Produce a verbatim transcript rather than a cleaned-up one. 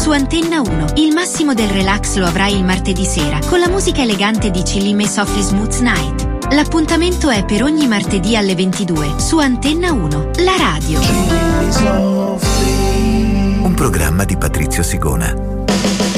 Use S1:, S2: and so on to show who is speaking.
S1: su Antenna uno. Il massimo del relax lo avrai il martedì sera con la musica elegante di Chillime Softly Smooth Night. L'appuntamento è per ogni martedì alle ventidue su Antenna uno, la radio.
S2: Un programma di Patrizio Sigona.